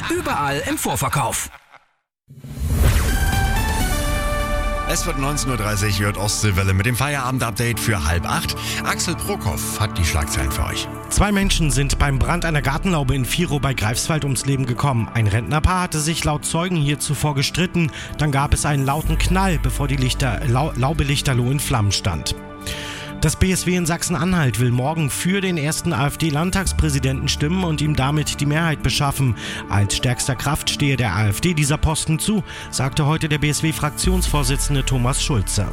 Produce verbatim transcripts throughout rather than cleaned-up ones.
Jetzt überall im Vorverkauf. Es wird neunzehn Uhr dreißig, hört Ostseewelle mit dem Feierabend-Update für halb acht. Axel Prokop hat die Schlagzeilen für euch. Zwei Menschen sind beim Brand einer Gartenlaube in Virow bei Greifswald ums Leben gekommen. Ein Rentnerpaar hatte sich laut Zeugen hier zuvor gestritten. Dann gab es einen lauten Knall, bevor die Lichter, Lau- Laube lichterloh in Flammen stand. Das B S W in Sachsen-Anhalt will morgen für den ersten AfD-Landtagspräsidenten stimmen und ihm damit die Mehrheit beschaffen. Als stärkster Kraft stehe der AfD dieser Posten zu, sagte heute der B S W-Fraktionsvorsitzende Thomas Schulze.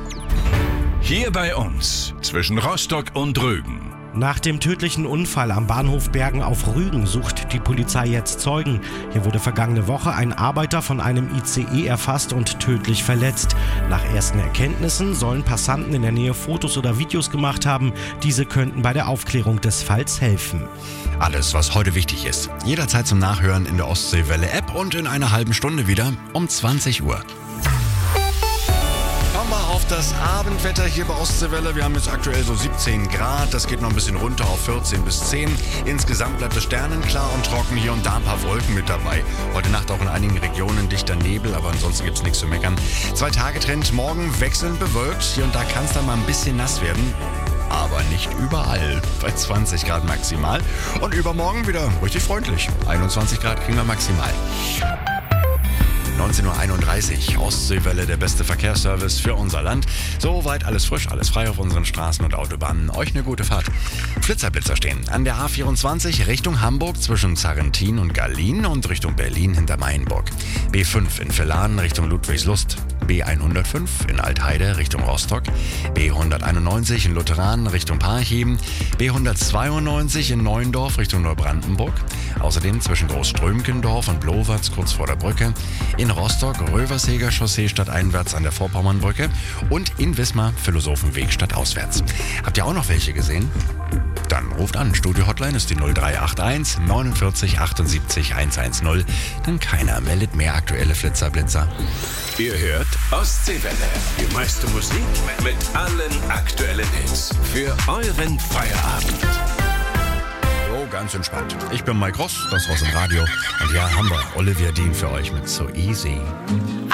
Hier bei uns, zwischen Rostock und Rügen. Nach dem tödlichen Unfall am Bahnhof Bergen auf Rügen sucht die Polizei jetzt Zeugen. Hier wurde vergangene Woche ein Arbeiter von einem I C E erfasst und tödlich verletzt. Nach ersten Erkenntnissen sollen Passanten in der Nähe Fotos oder Videos gemacht haben. Diese könnten bei der Aufklärung des Falls helfen. Alles, was heute wichtig ist. Jederzeit zum Nachhören in der Ostseewelle-App und in einer halben Stunde wieder um zwanzig Uhr. Schauen wir auf das Abendwetter hier bei Ostseewelle. Wir haben jetzt aktuell so siebzehn Grad. Das geht noch ein bisschen runter auf vierzehn bis zehn. Insgesamt bleibt es sternenklar und trocken. Hier und da ein paar Wolken mit dabei. Heute Nacht auch in einigen Regionen dichter Nebel, aber ansonsten gibt es nichts zu meckern. Zwei-Tage-Trend, morgen wechselnd bewölkt. Hier und da kann es dann mal ein bisschen nass werden. Aber nicht überall. Bei zwanzig Grad maximal. Und übermorgen wieder richtig freundlich. einundzwanzig Grad kriegen wir maximal. neunzehn Uhr einunddreißig, Ostseewelle, der beste Verkehrsservice für unser Land. Soweit alles frisch, alles frei auf unseren Straßen und Autobahnen. Euch eine gute Fahrt. Flitzer-Blitzer stehen an der A vierundzwanzig Richtung Hamburg zwischen Zarrentin und Gallien und Richtung Berlin hinter Mainburg. B fünf in Villaren Richtung Ludwigslust. B hundertfünf in Altheide Richtung Rostock. B hunderteinundneunzig in Lutheran Richtung Parchim. B hundertzweiundneunzig in Neuendorf Richtung Neubrandenburg. Außerdem zwischen Großströmkendorf und Blowatz kurz vor der Brücke. In Rostock Röverseger Chaussee stadteinwärts an der Vorpommernbrücke und in Wismar Philosophenweg stadtauswärts. Habt ihr auch noch welche gesehen? Dann ruft an. Studio-Hotline ist die null drei acht eins neunundvierzig achtundsiebzig hundertzehn. Denn keiner meldet mehr aktuelle Flitzer-Blitzer. Ihr hört Ostseewelle. Die meiste Musik mit allen aktuellen Hits. Für euren Feierabend. So, ganz entspannt. Ich bin Mike Ross, das Ross im Radio. Und hier haben wir Olivia Dean für euch mit So Easy.